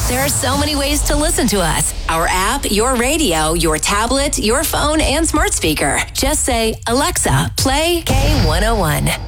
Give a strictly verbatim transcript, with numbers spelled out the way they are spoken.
There are so many ways to listen to us. Our app, your radio, your tablet, your phone, and smart speaker. Just say, Alexa, play K one oh one.